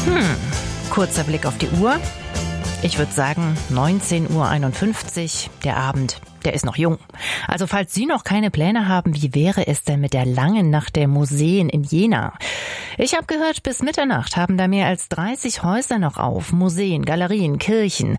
Kurzer Blick auf die Uhr. Ich würde sagen 19:51 Uhr. Der Abend, der ist noch jung. Also falls Sie noch keine Pläne haben, wie wäre es denn mit der langen Nacht der Museen in Jena? Ich habe gehört, bis Mitternacht haben da mehr als 30 Häuser noch auf. Museen, Galerien, Kirchen.